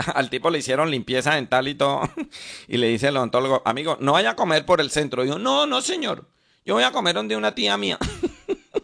Al tipo le hicieron limpieza dental y todo. Y le dice el odontólogo, amigo, no vaya a comer por el centro. Dijo, no, no, señor. Yo voy a comer donde una tía mía.